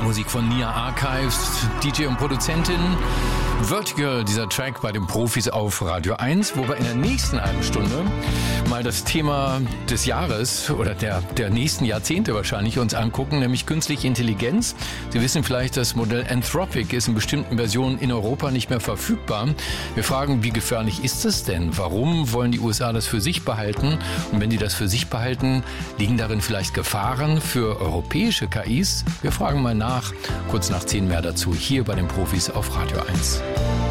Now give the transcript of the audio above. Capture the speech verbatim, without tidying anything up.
Musik von Nia Archives, D J und Produzentin. Vertical, dieser Track bei den Profis auf Radio eins, wo wir in der nächsten halben Stunde mal das Thema des Jahres oder der, der nächsten Jahrzehnte wahrscheinlich uns angucken, nämlich künstliche Intelligenz. Sie wissen vielleicht, das Modell Anthropic ist in bestimmten Versionen in Europa nicht mehr verfügbar. Wir fragen, wie gefährlich ist es denn? Warum wollen die U S A das für sich behalten? Und wenn die das für sich behalten, liegen darin vielleicht Gefahren für europäische K Is? Wir fragen mal nach. Kurz nach zehn mehr dazu hier bei den Profis auf Radio eins.